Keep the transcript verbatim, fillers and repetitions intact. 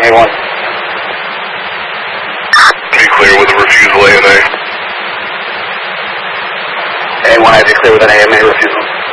A one. Be clear with a refusal A M A. A one, I be clear with an A M A refusal.